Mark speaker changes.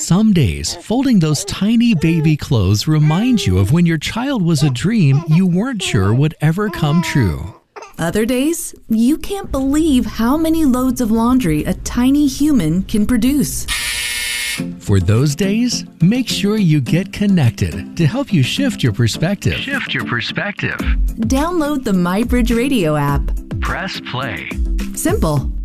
Speaker 1: Some days, folding those tiny baby clothes reminds you of when your child was a dream you weren't sure would ever come true.
Speaker 2: Other days, you can't believe how many loads of laundry a tiny human can produce.
Speaker 1: For those days, make sure you get connected to help you shift your perspective.
Speaker 2: Download the MyBridge Radio app.
Speaker 1: Press play.
Speaker 2: Simple.